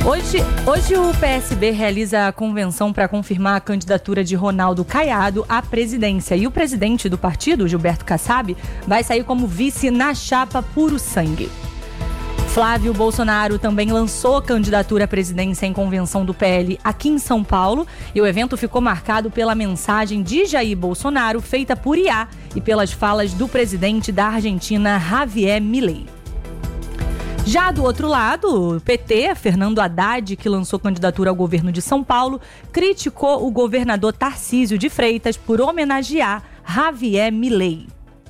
Hoje o PSB realiza a convenção para confirmar a candidatura de Ronaldo Caiado à presidência. E o presidente do partido, Gilberto Kassab, vai sair como vice na chapa Puro Sangue. Flávio Bolsonaro também lançou candidatura à presidência em convenção do PL aqui em São Paulo. E o evento ficou marcado pela mensagem de Jair Bolsonaro feita por IA e pelas falas do presidente da Argentina, Javier Milei. Já do outro lado, o PT, Fernando Haddad, que lançou candidatura ao governo de São Paulo, criticou o governador Tarcísio de Freitas por homenagear Javier Milei.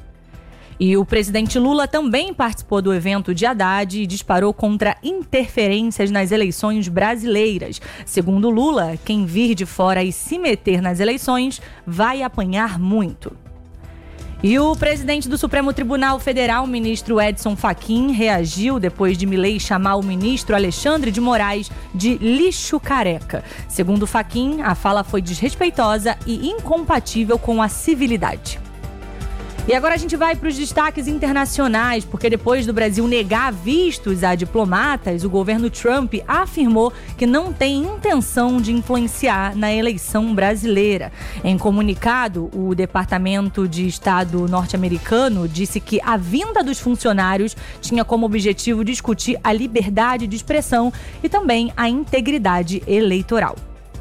E o presidente Lula também participou do evento de Haddad e disparou contra interferências nas eleições brasileiras. Segundo Lula, quem vir de fora e se meter nas eleições vai apanhar muito. E o presidente do Supremo Tribunal Federal, o ministro Edson Fachin, reagiu depois de Milei chamar o ministro Alexandre de Moraes de lixo careca. Segundo Fachin, a fala foi desrespeitosa e incompatível com a civilidade. E agora a gente vai para os destaques internacionais, porque depois do Brasil negar vistos a diplomatas, o governo Trump afirmou que não tem intenção de influenciar na eleição brasileira. Em comunicado, o Departamento de Estado norte-americano disse que a vinda dos funcionários tinha como objetivo discutir a liberdade de expressão e também a integridade eleitoral.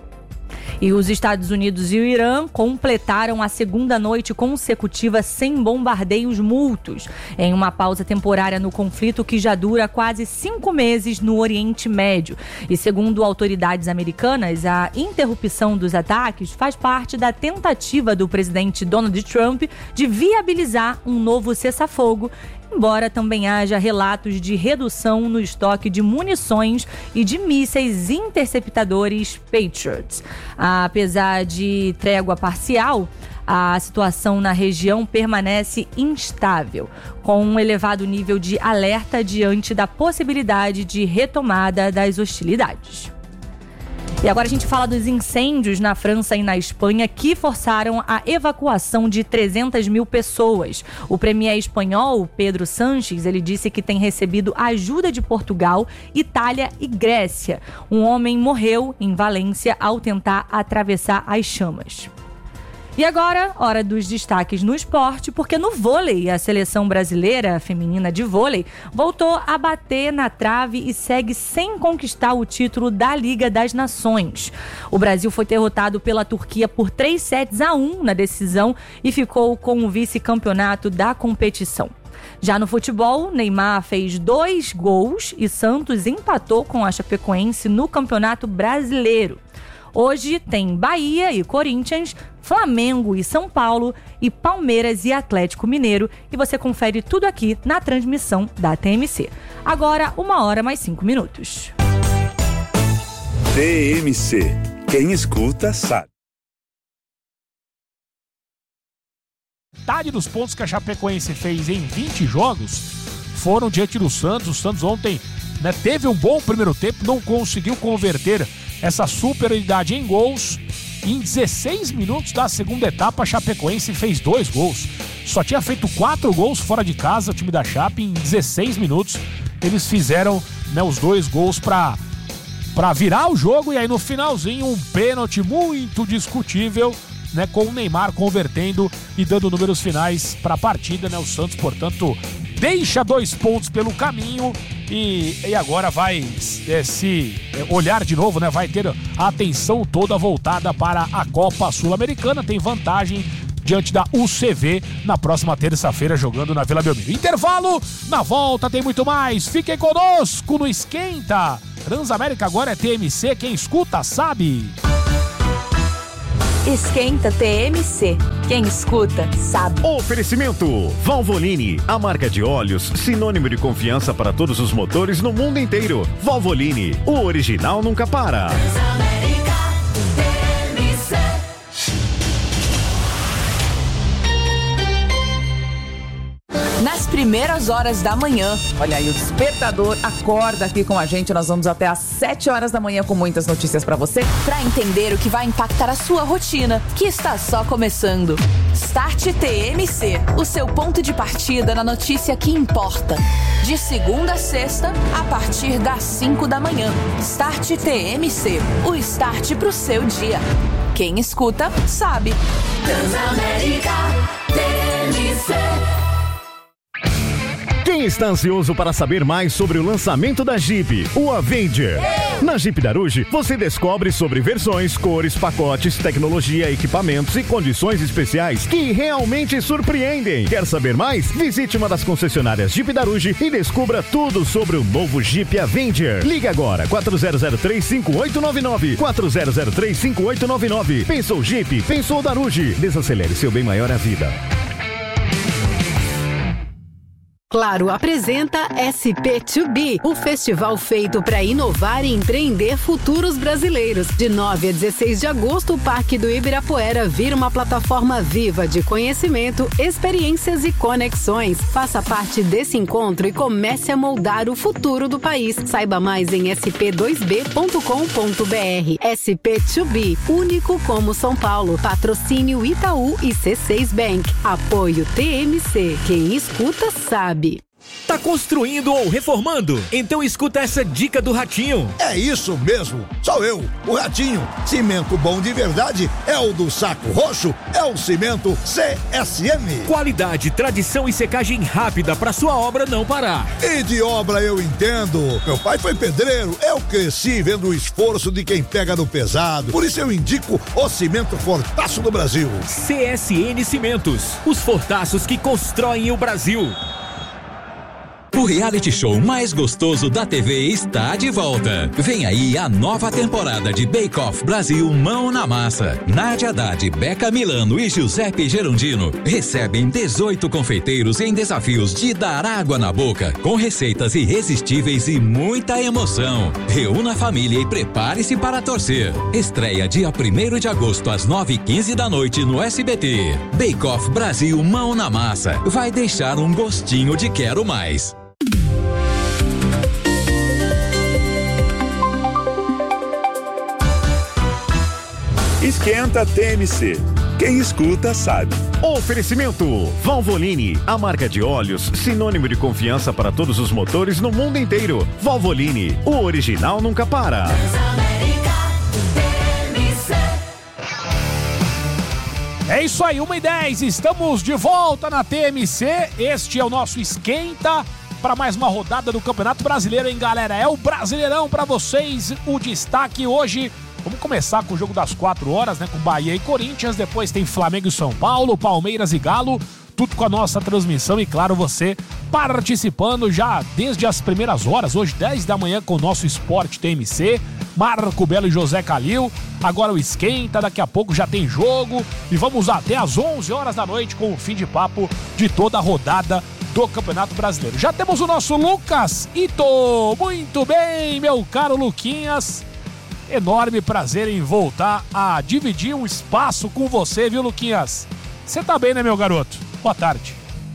E os Estados Unidos e o Irã completaram a segunda noite consecutiva sem bombardeios mútuos, em uma pausa temporária no conflito que já dura quase 5 meses no Oriente Médio. E segundo autoridades americanas, a interrupção dos ataques faz parte da tentativa do presidente Donald Trump de viabilizar um novo cessar-fogo, embora também haja relatos de redução no estoque de munições e de mísseis interceptadores Patriot. Apesar de trégua parcial, a situação na região permanece instável, com um elevado nível de alerta diante da possibilidade de retomada das hostilidades. E agora a gente fala dos incêndios na França e na Espanha que forçaram a evacuação de 300 mil pessoas. O premier espanhol, Pedro Sánchez, ele disse que tem recebido ajuda de Portugal, Itália e Grécia. Um homem morreu em Valência ao tentar atravessar as chamas. E agora, hora dos destaques no esporte, porque no vôlei, a seleção brasileira feminina de vôlei voltou a bater na trave e segue sem conquistar o título da Liga das Nações. O Brasil foi derrotado pela Turquia por 3-1 na decisão e ficou com o vice-campeonato da competição. Já no futebol, Neymar fez 2 gols e Santos empatou com a Chapecoense no Campeonato Brasileiro. Hoje tem Bahia e Corinthians, Flamengo e São Paulo e Palmeiras e Atlético Mineiro. E você confere tudo aqui na transmissão da TMC. Agora, 1h mais 5 minutos. TMC. Quem escuta sabe. Metade dos pontos que a Chapecoense fez em 20 jogos foram diante do Santos. O Santos ontem, teve um bom primeiro tempo, não conseguiu converter essa superioridade em gols. Em 16 minutos da segunda etapa, a Chapecoense fez 2 gols. Só tinha feito 4 gols fora de casa o time da Chape. Em 16 minutos eles fizeram os 2 gols para virar o jogo. E aí no finalzinho um pênalti muito discutível, com o Neymar convertendo e dando números finais para a partida. O Santos, portanto, deixa 2 pontos pelo caminho e agora vai se olhar de novo, vai ter a atenção toda voltada para a Copa Sul-Americana. Tem vantagem diante da UCV na próxima terça-feira, jogando na Vila Belmiro. Intervalo, na volta tem muito mais. Fiquem conosco no Esquenta. Transamérica agora é TMC, quem escuta sabe. Esquenta TMC. Quem escuta, sabe. Oferecimento Valvoline, a marca de óleos sinônimo de confiança para todos os motores no mundo inteiro. Valvoline, o original nunca para. Transamérica, TMC. Nas primeiras horas da manhã. Olha aí, o despertador acorda aqui com a gente. Nós vamos até às 7 horas da manhã com muitas notícias pra você. Pra entender o que vai impactar a sua rotina, que está só começando. Start TMC, o seu ponto de partida na notícia que importa. De segunda a sexta, a partir das 5 da manhã. Start TMC, o start pro seu dia. Quem escuta, sabe. Transamérica TMC. Quem está ansioso para saber mais sobre o lançamento da Jeep, o Avenger? Na Jeep Daruge, você descobre sobre versões, cores, pacotes, tecnologia, equipamentos e condições especiais que realmente surpreendem. Quer saber mais? Visite uma das concessionárias Jeep Daruge e descubra tudo sobre o novo Jeep Avenger. Ligue agora, 4003-5899. 4003-5899. Pensou Jeep? Pensou Daruge. Desacelere seu bem maior à vida. Claro apresenta SP2B, o festival feito para inovar e empreender futuros brasileiros. De 9 a 16 de agosto, o Parque do Ibirapuera vira uma plataforma viva de conhecimento, experiências e conexões. Faça parte desse encontro e comece a moldar o futuro do país. Saiba mais em sp2b.com.br. SP2B, único como São Paulo. Patrocínio Itaú e C6 Bank. Apoio TMC. Quem escuta sabe. Tá construindo ou reformando? Então escuta essa dica do Ratinho. É isso mesmo, sou eu, o Ratinho. Cimento bom de verdade é o do Saco Roxo, é o cimento CSM. Qualidade, tradição e secagem rápida pra sua obra não parar. E de obra eu entendo. Meu pai foi pedreiro, eu cresci vendo o esforço de quem pega no pesado. Por isso eu indico o cimento Fortaço do Brasil. CSN Cimentos, os fortaços que constroem o Brasil. O reality show mais gostoso da TV está de volta. Vem aí a nova temporada de Bake Off Brasil Mão na Massa. Nádia Haddad, Beca Milano e Giuseppe Gerondino recebem 18 confeiteiros em desafios de dar água na boca, com receitas irresistíveis e muita emoção. Reúna a família e prepare-se para torcer. Estreia dia 1º de agosto às 9h15 da noite no SBT. Bake Off Brasil Mão na Massa. Vai deixar um gostinho de quero mais. Esquenta TMC. Quem escuta sabe. Oferecimento Valvoline, a marca de óleos sinônimo de confiança para todos os motores no mundo inteiro. Valvoline, o original nunca para. É isso aí, 1h10, estamos de volta na TMC. Este é o nosso Esquenta para mais uma rodada do Campeonato Brasileiro, hein, galera? É o Brasileirão para vocês, o destaque hoje. Vamos começar com o jogo das 4 horas, né? Com Bahia e Corinthians, depois tem Flamengo e São Paulo, Palmeiras e Galo, tudo com a nossa transmissão e, claro, você participando já desde as primeiras horas, hoje 10 da manhã com o nosso Esporte TMC, Marco Belo e José Calil, agora o Esquenta, daqui a pouco já tem jogo e vamos até às 11 horas da noite com o fim de papo de toda a rodada do Campeonato Brasileiro. Já temos o nosso Lucas Ito, muito bem, meu caro Luquinhas. Enorme prazer em voltar a dividir um espaço com você, viu, Luquinhas? Você tá bem, né, meu garoto? Boa tarde.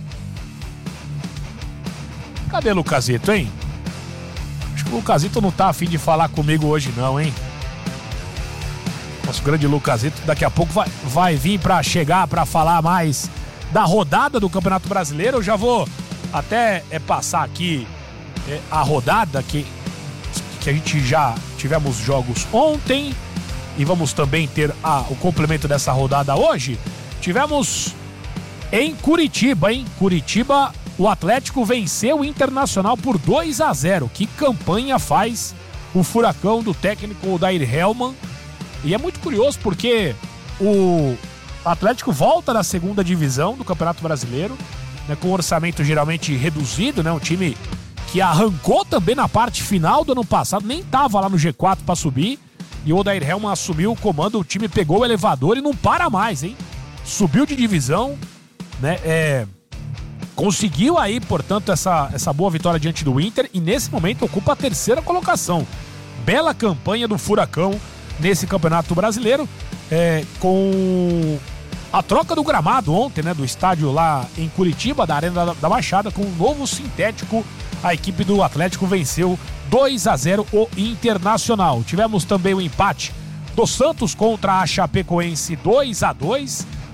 Cadê o Lucasito, hein? Acho que o Lucasito não tá a fim de falar comigo hoje, não, hein? Nosso grande Lucasito daqui a pouco vai vir pra chegar pra falar mais da rodada do Campeonato Brasileiro. Eu já vou até passar aqui a rodada que a gente já tivemos jogos ontem e vamos também ter o complemento dessa rodada hoje. Tivemos em Curitiba, hein? Curitiba, o Atlético venceu o Internacional por 2-0. Que campanha faz o Furacão do técnico Odair Hellmann. E é muito curioso porque o Atlético volta da segunda divisão do Campeonato Brasileiro, né, com um orçamento geralmente reduzido, né? Um time que arrancou também na parte final do ano passado, nem tava lá no G4 para subir, e o Odair Hellmann assumiu o comando, o time pegou o elevador e não para mais, hein? Subiu de divisão, né? Conseguiu aí, portanto, essa boa vitória diante do Inter e nesse momento ocupa a 3ª colocação. Bela campanha do Furacão nesse Campeonato Brasileiro, com a troca do gramado ontem, né? Do estádio lá em Curitiba, da Arena da Baixada, com um novo sintético. A equipe do Atlético venceu 2-0 o Internacional. Tivemos também o empate do Santos contra a Chapecoense 2-2.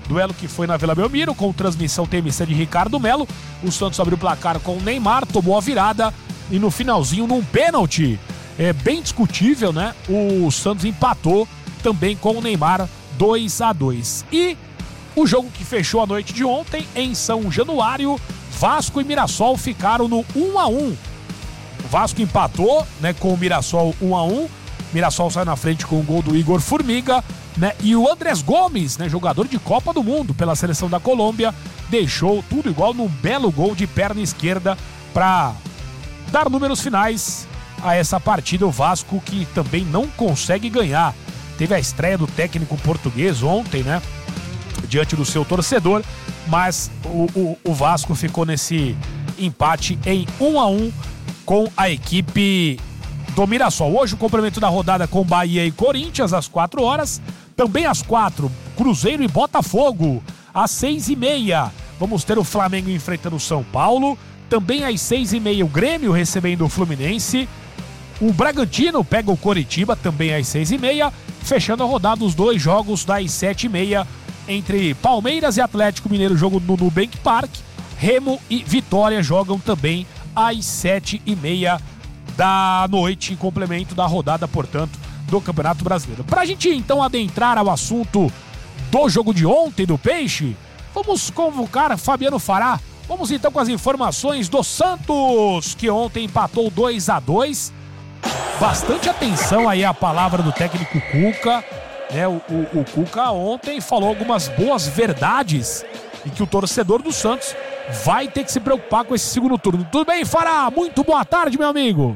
duelo que foi na Vila Belmiro, com transmissão TMC de Ricardo Melo. O Santos abriu o placar com o Neymar, tomou a virada e no finalzinho, num pênalti bem discutível, né? O Santos empatou também com o Neymar 2-2. E o jogo que fechou a noite de ontem em São Januário, Vasco e Mirassol ficaram no 1-1. O Vasco empatou, né, com o Mirassol 1-1. Mirassol saiu na frente com o gol do Igor Formiga, né? E o Andrés Gomes, né, jogador de Copa do Mundo pela seleção da Colômbia, deixou tudo igual num belo gol de perna esquerda para dar números finais a essa partida. O Vasco que também não consegue ganhar. Teve a estreia do técnico português ontem, né, diante do seu torcedor, mas o Vasco ficou nesse empate em 1-1 com a equipe do Mirassol. Hoje o complemento da rodada com Bahia e Corinthians às 4 horas. Também às 4, Cruzeiro e Botafogo. Às 6h30, vamos ter o Flamengo enfrentando o São Paulo. Também às 6h30, o Grêmio recebendo o Fluminense. O Bragantino pega o Coritiba, também às 6h30. Fechando a rodada, os 2 jogos das 7h30 entre Palmeiras e Atlético Mineiro, jogo no Nubank Park. Remo e Vitória jogam também às 7h30 da noite, em complemento da rodada, portanto, do Campeonato Brasileiro. Pra gente, então, adentrar ao assunto do jogo de ontem do Peixe, vamos convocar Fabiano Fará. Vamos, então, com as informações do Santos, que ontem empatou 2-2. Bastante atenção aí à palavra do técnico Cuca, né? O Cuca ontem falou algumas boas verdades e que o torcedor do Santos vai ter que se preocupar com esse segundo turno. Tudo bem, Fará? Muito boa tarde, meu amigo.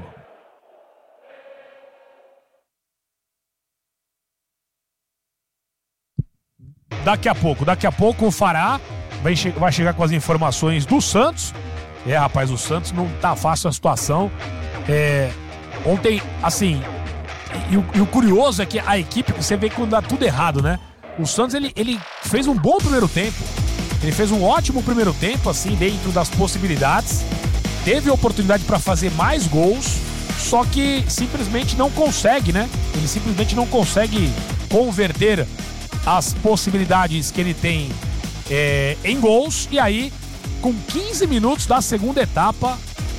Daqui a pouco o Fará vai chegar com as informações do Santos. Rapaz, o Santos não tá fácil a situação. Ontem, assim, e o curioso é que a equipe, você vê quando dá tudo errado, né? O Santos, ele fez um bom primeiro tempo. Ele fez um ótimo primeiro tempo, assim, dentro das possibilidades. Teve oportunidade para fazer mais gols, só que simplesmente não consegue, né? Ele simplesmente não consegue converter as possibilidades que ele tem em gols. E aí, com 15 minutos da segunda etapa,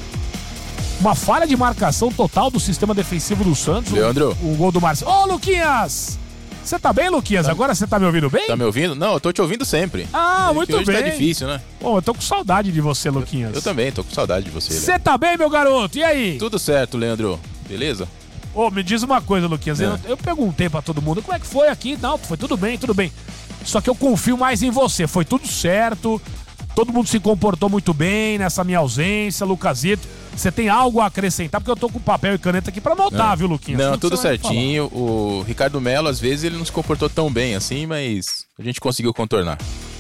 uma falha de marcação total do sistema defensivo do Santos. Leandro. O gol do Márcio. Ô, Luquinhas! Você tá bem, Luquinhas? Agora você tá me ouvindo bem? Tá me ouvindo? Não, eu tô te ouvindo sempre. Ah, muito hoje bem. Hoje tá difícil, né? Bom, eu tô com saudade de você, Luquinhas. Eu também, tô com saudade de você. Você tá bem, meu garoto? E aí? Tudo certo, Leandro. Beleza? Me diz uma coisa, Luquinhas. Eu perguntei pra todo mundo como é que foi aqui. Não, foi tudo bem, tudo bem. Só que eu confio mais em você. Foi tudo certo. Todo mundo se comportou muito bem nessa minha ausência, Lucasito. Você tem algo a acrescentar? Porque eu tô com papel e caneta aqui pra anotar, viu, Luquinhas? Não, tudo certinho. O Ricardo Melo, às vezes, ele não se comportou tão bem assim, mas a gente conseguiu contornar.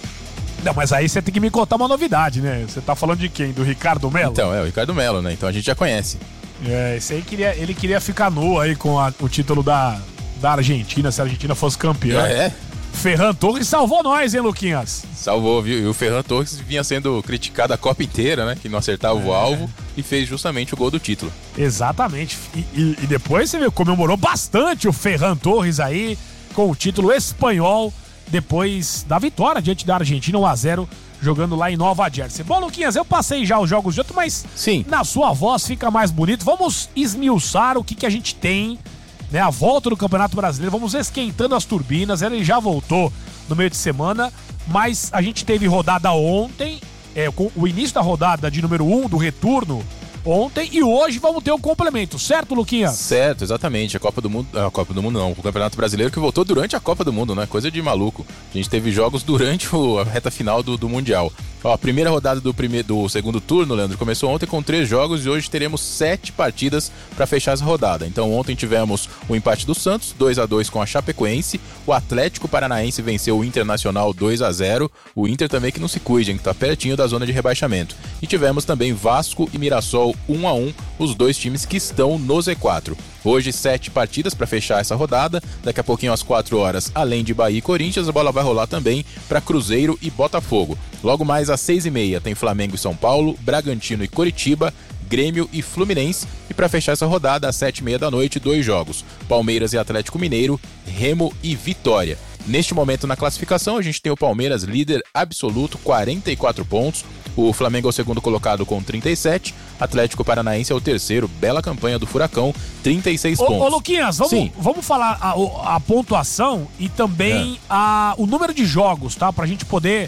Não, mas aí você tem que me contar uma novidade, né? Você tá falando de quem? Do Ricardo Melo? Então, o Ricardo Melo, né? Então a gente já conhece. Esse aí ele queria ficar nu aí com o título da Argentina, se a Argentina fosse campeã. Ferran Torres salvou nós, hein, Luquinhas? Salvou, viu? E o Ferran Torres vinha sendo criticado a Copa inteira, né? Que não acertava o alvo e fez justamente o gol do título. Exatamente. E depois você viu, comemorou bastante o Ferran Torres aí com o título espanhol depois da vitória diante da Argentina 1-0, jogando lá em Nova Jersey. Bom, Luquinhas, eu passei já os jogos de outro, mas sim, na sua voz fica mais bonito. Vamos esmiuçar o que a gente tem, né? A volta do Campeonato Brasileiro, vamos esquentando as turbinas. Ele já voltou no meio de semana, mas a gente teve rodada ontem, com o início da rodada de número 1 do retorno ontem, e hoje vamos ter o complemento, certo, Luquinhas? Certo, exatamente. A Copa do Mundo não, o Campeonato Brasileiro que voltou durante a Copa do Mundo, né? Coisa de maluco. A gente teve jogos durante a reta final do Mundial. A primeira rodada do segundo turno, Leandro, começou ontem com 3 jogos e hoje teremos 7 partidas para fechar essa rodada. Então ontem tivemos o empate do Santos, 2-2 com a Chapecoense. O Atlético Paranaense venceu o Internacional 2-0. O Inter também que não se cuide, que tá pertinho da zona de rebaixamento. E tivemos também Vasco e Mirassol 1-1, os dois times que estão no Z4. Hoje 7 partidas para fechar essa rodada. Daqui a pouquinho às 4 horas, além de Bahia e Corinthians, a bola vai rolar também para Cruzeiro e Botafogo. Logo mais às 6h30 tem Flamengo e São Paulo, Bragantino e Coritiba, Grêmio e Fluminense. E para fechar essa rodada, às 7h30 da noite, 2 jogos: Palmeiras e Atlético Mineiro, Remo e Vitória. Neste momento na classificação, a gente tem o Palmeiras líder absoluto, 44 pontos. O Flamengo é o segundo colocado com 37. Atlético Paranaense é o terceiro. Bela campanha do Furacão, 36 pontos. Ô Luquinhas, vamos falar a pontuação e também o número de jogos, tá? Pra gente poder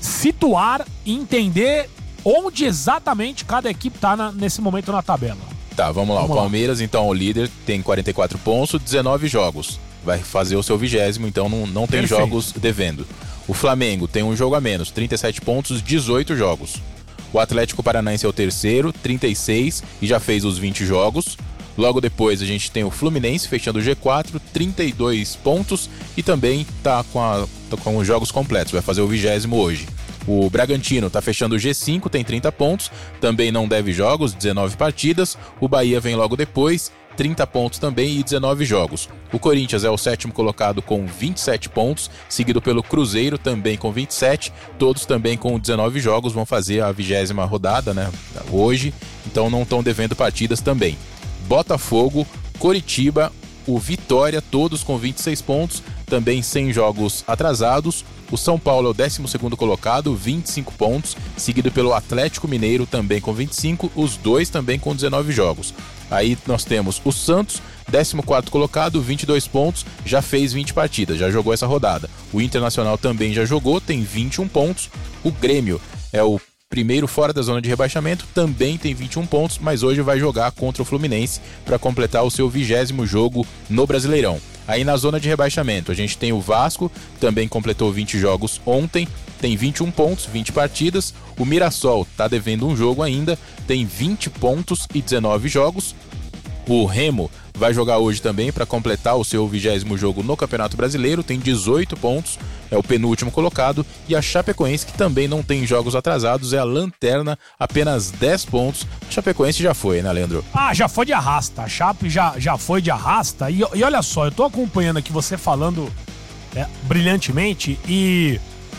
situar e entender onde exatamente cada equipe tá nesse momento na tabela. Tá, vamos lá. O Palmeiras, então, o líder, tem 44 pontos, 19 jogos. Vai fazer o seu 20º, então não tem jogos devendo. O Flamengo tem um jogo a menos, 37 pontos, 18 jogos. O Atlético Paranaense é o terceiro, 36, e já fez os 20 jogos. Logo depois a gente tem o Fluminense fechando o G4, 32 pontos, e também tá com os jogos completos, vai fazer o 20º hoje. O Bragantino tá fechando o G5, tem 30 pontos, também não deve jogos, 19 partidas. O Bahia vem logo depois, 30 pontos também e 19 jogos. O Corinthians é o sétimo colocado com 27 pontos, seguido pelo Cruzeiro também com 27, todos também com 19 jogos, vão fazer a 20ª rodada, né, hoje, então não estão devendo partidas também. Botafogo, Coritiba, o Vitória, todos com 26 pontos, também sem jogos atrasados. O São Paulo é o 12º colocado, 25 pontos, seguido pelo Atlético Mineiro também com 25, os dois também com 19 jogos. Aí nós temos o Santos, 14º colocado, 22 pontos, já fez 20 partidas, já jogou essa rodada. O Internacional também já jogou, tem 21 pontos. O Grêmio é o primeiro fora da zona de rebaixamento, também tem 21 pontos, mas hoje vai jogar contra o Fluminense para completar o seu 20º jogo no Brasileirão. Aí na zona de rebaixamento a gente tem o Vasco, também completou 20 jogos ontem, tem 21 pontos, 20 partidas. O Mirassol tá devendo um jogo ainda, tem 20 pontos e 19 jogos. O Remo vai jogar hoje também para completar o seu 20º jogo no Campeonato Brasileiro, tem 18 pontos, é o penúltimo colocado. E a Chapecoense, que também não tem jogos atrasados, é a lanterna, apenas 10 pontos. A Chapecoense já foi, né, Leandro? Já foi de arrasta, a Chape já foi de arrasta. E olha só, eu tô acompanhando aqui você falando brilhantemente e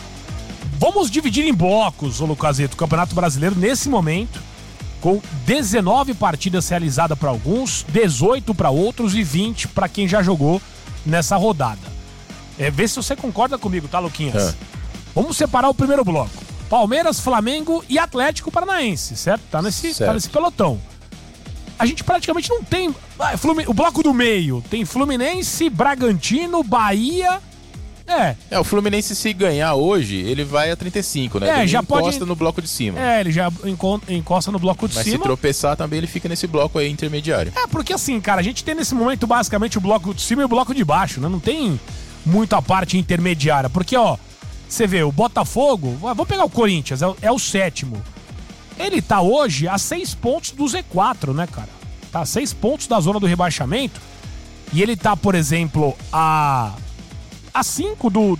vamos dividir em blocos, ô Lucasito, o Campeonato Brasileiro nesse momento, com 19 partidas realizadas para alguns, 18 para outros e 20 para quem já jogou nessa rodada. Vê se você concorda comigo, tá, Luquinhas? Vamos separar o primeiro bloco. Palmeiras, Flamengo e Atlético Paranaense, certo? Tá nesse pelotão. A gente praticamente não tem... o bloco do meio tem Fluminense, Bragantino, Bahia... o Fluminense, se ganhar hoje, ele vai a 35, né? Ele já encosta no bloco de cima. Ele já encosta no bloco de cima. Mas se tropeçar também, ele fica nesse bloco aí intermediário. Porque assim, cara, a gente tem nesse momento basicamente o bloco de cima e o bloco de baixo, né? Não tem muita parte intermediária. Porque, você vê, o Botafogo, vamos pegar o Corinthians, é o sétimo. Ele tá hoje a 6 pontos do Z4, né, cara? Tá a 6 pontos da zona do rebaixamento. E ele tá, por exemplo, a 5 do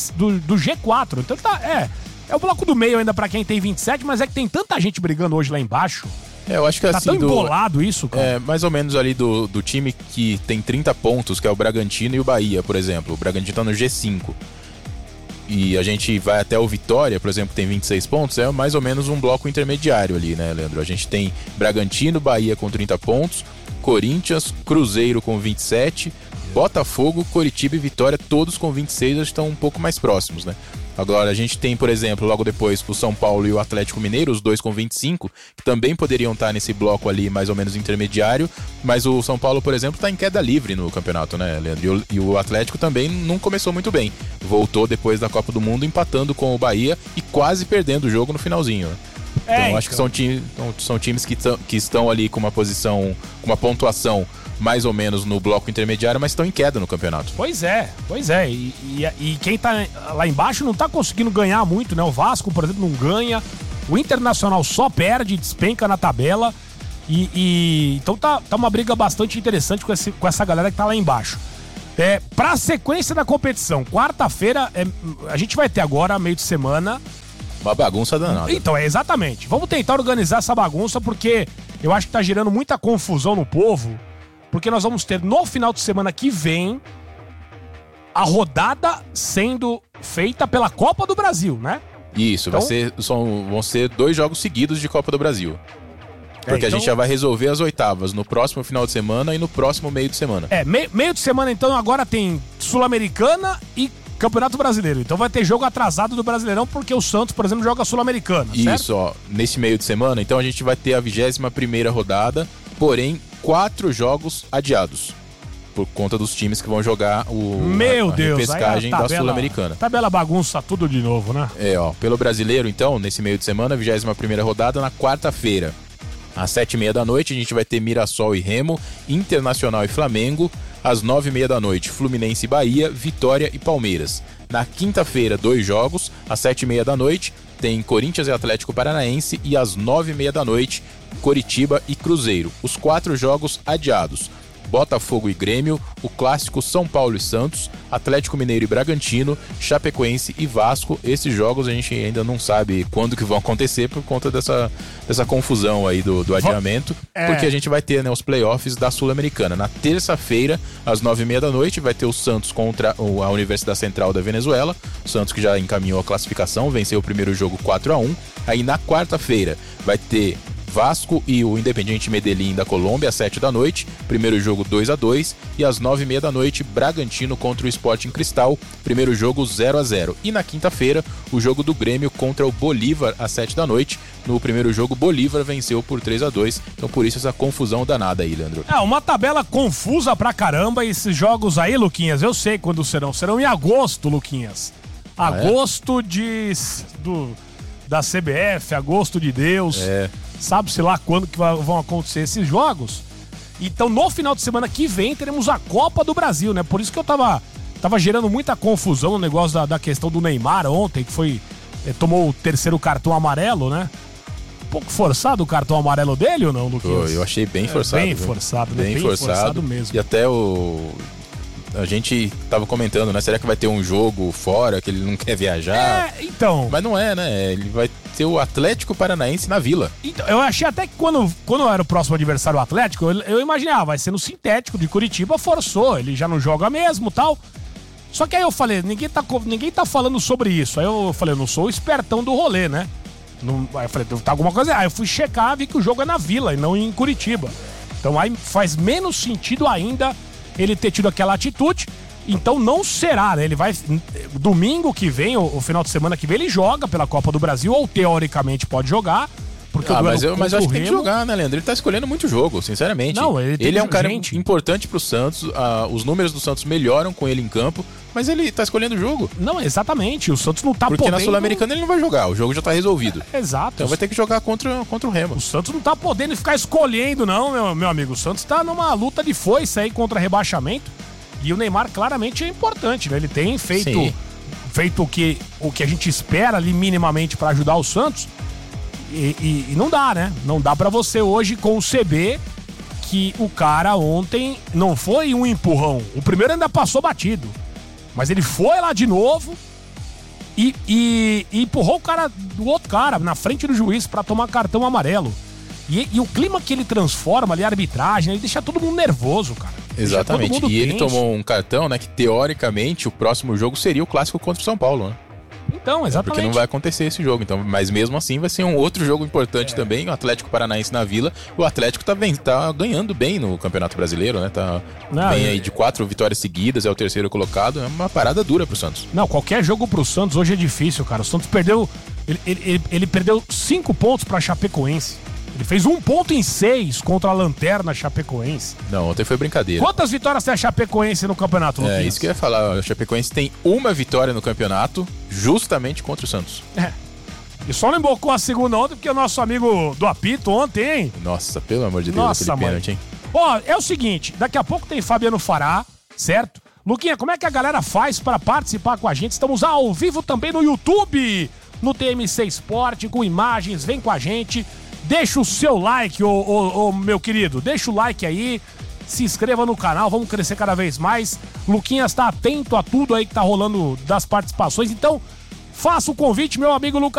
G4. Então tá, é o bloco do meio ainda pra quem tem 27, mas é que tem tanta gente brigando hoje lá embaixo. Eu acho que tá assim, tão embolado isso, cara. Mais ou menos ali do time que tem 30 pontos, que é o Bragantino e o Bahia, por exemplo. O Bragantino tá no G5. E a gente vai até o Vitória, por exemplo, que tem 26 pontos, é mais ou menos um bloco intermediário ali, né, Leandro? A gente tem Bragantino, Bahia com 30 pontos, Corinthians, Cruzeiro com 27, Botafogo, Coritiba e Vitória, todos com 26, estão um pouco mais próximos, né? Agora a gente tem, por exemplo, logo depois o São Paulo e o Atlético Mineiro, os dois com 25, que também poderiam estar nesse bloco ali mais ou menos intermediário, mas o São Paulo, por exemplo, está em queda livre no campeonato, né, Leandro? E o Atlético também não começou muito bem. Voltou depois da Copa do Mundo empatando com o Bahia e quase perdendo o jogo no finalzinho, né? Então acho que são times que estão ali com uma posição, com uma pontuação mais ou menos no bloco intermediário, mas estão em queda no campeonato. Pois é. E quem tá lá embaixo não tá conseguindo ganhar muito, né? O Vasco, por exemplo, não ganha. O Internacional só perde, despenca na tabela. Então tá uma briga bastante interessante com essa galera que tá lá embaixo. Pra sequência da competição, quarta-feira, a gente vai ter agora, meio de semana... Uma bagunça danada. Então, exatamente. Vamos tentar organizar essa bagunça, porque eu acho que tá gerando muita confusão no povo, porque nós vamos ter no final de semana que vem a rodada sendo feita pela Copa do Brasil, né? Isso, então... vão ser 2 jogos seguidos de Copa do Brasil. Porque a gente já vai resolver as oitavas no próximo final de semana e no próximo meio de semana. Meio de semana, então, agora tem Sul-Americana e Campeonato Brasileiro. Então vai ter jogo atrasado do Brasileirão, porque o Santos, por exemplo, joga Sul-Americana, certo? Isso, ó. Nesse meio de semana, então a gente vai ter a 21ª rodada, porém 4 jogos adiados. Por conta dos times que vão jogar a repescagem da Sul-Americana. Tabela bagunça tudo de novo, né? Pelo Brasileiro, então, nesse meio de semana, 21ª rodada, na quarta-feira. Às 7h30 da noite, a gente vai ter Mirassol e Remo, Internacional e Flamengo. Às 9h30 da noite, Fluminense e Bahia, Vitória e Palmeiras. Na quinta-feira, 2 jogos. Às 7h30 da noite, tem Corinthians e Atlético Paranaense. E às 9h30 da noite, Coritiba e Cruzeiro. Os 4 jogos adiados. Botafogo e Grêmio, o clássico São Paulo e Santos, Atlético Mineiro e Bragantino, Chapecoense e Vasco. Esses jogos a gente ainda não sabe quando que vão acontecer por conta dessa confusão aí do adiamento, porque a gente vai ter, né, os playoffs da Sul-Americana. Na terça-feira, às 9h30 da noite, vai ter o Santos contra a Universidade Central da Venezuela. O Santos que já encaminhou a classificação, venceu o primeiro jogo 4-1. Aí na quarta-feira vai ter Vasco e o Independiente Medellín da Colômbia às 7 da noite, primeiro jogo 2-2, e às 9h30 da noite, Bragantino contra o Sporting Cristal, primeiro jogo 0-0. E na quinta-feira, o jogo do Grêmio contra o Bolívar às 7 da noite. No primeiro jogo, Bolívar venceu por 3-2, então por isso essa confusão danada aí, Leandro. Uma tabela confusa pra caramba, esses jogos aí, Luquinhas, eu sei quando serão em agosto, Luquinhas. Agosto da CBF, agosto de Deus. Sabe-se lá quando que vão acontecer esses jogos. Então, no final de semana que vem, teremos a Copa do Brasil, né? Por isso que eu tava gerando muita confusão no negócio da questão do Neymar ontem, que tomou o terceiro cartão amarelo, né? Um pouco forçado o cartão amarelo dele ou não, Luquinhas? Eu achei bem forçado. Bem forçado, né? Bem forçado mesmo. E até a gente tava comentando, né? Será que vai ter um jogo fora, que ele não quer viajar? Então. Mas não é, né? Ele vai ter o Atlético Paranaense na Vila. Então, eu achei até que quando era o próximo adversário Atlético, eu imaginei, vai ser no sintético de Curitiba, forçou, ele já não joga mesmo, tal. Só que aí eu falei, ninguém tá falando sobre isso. Aí eu falei, eu não sou o espertão do rolê, né? Aí eu falei, tá alguma coisa. Aí eu fui checar, vi que o jogo é na Vila e não em Curitiba. Então aí faz menos sentido ainda ele ter tido aquela atitude. Então não será, né? Ele vai... Domingo que vem, o final de semana que vem, ele joga pela Copa do Brasil, ou teoricamente pode jogar. Porque mas eu acho que tem que jogar, né, Leandro? Ele tá escolhendo muito jogo, sinceramente. Não, ele é um cara importante pro Santos. Os números do Santos melhoram com ele em campo, mas ele tá escolhendo o jogo. Não, exatamente. O Santos não tá podendo... Porque na Sul-Americana ele não vai jogar, o jogo já tá resolvido. Exato. Então vai ter que jogar contra o Remo. O Santos não tá podendo ficar escolhendo, não, meu amigo. O Santos tá numa luta de foice aí contra rebaixamento. E o Neymar claramente é importante, né? Ele tem feito o que a gente espera ali minimamente pra ajudar o Santos. E não dá, né? Não dá pra você hoje conceber que o cara ontem não foi um empurrão. O primeiro ainda passou batido. Mas ele foi lá de novo e empurrou o cara do outro cara na frente do juiz pra tomar cartão amarelo. E o clima que ele transforma ali, a arbitragem, ele deixa todo mundo nervoso, cara. Exatamente. E ele tomou um cartão, né, que teoricamente o próximo jogo seria o clássico contra o São Paulo, né? Então, exatamente. Porque não vai acontecer esse jogo, então, mas mesmo assim vai ser um outro jogo importante também, o Atlético Paranaense na Vila. O Atlético tá ganhando bem no Campeonato Brasileiro, né? Vem aí de 4 vitórias seguidas, é o terceiro colocado, é uma parada dura pro Santos. Não, qualquer jogo pro Santos hoje é difícil, cara. O Santos perdeu, ele perdeu 5 pontos pra Chapecoense. Ele fez 1 ponto em 6 contra a Lanterna Chapecoense. Não, ontem foi brincadeira. Quantas vitórias tem a Chapecoense no campeonato, Luquinhas? Isso que eu ia falar. A Chapecoense tem 1 vitória no campeonato, justamente contra o Santos. E só não embocou a segunda ontem, porque o nosso amigo do apito ontem, hein? Nossa, pelo amor de Deus, aquele pênalti, hein? Ó, é o seguinte, daqui a pouco tem Fabiano Fará, certo? Luquinha, como é que a galera faz para participar com a gente? Estamos ao vivo também no YouTube, no TMC Esporte, com imagens, vem com a gente. Deixa o seu like, meu querido. Deixa o like aí. Se inscreva no canal. Vamos crescer cada vez mais. Luquinhas tá atento a tudo aí que tá rolando das participações. Então, faça o convite, meu amigo Lucas.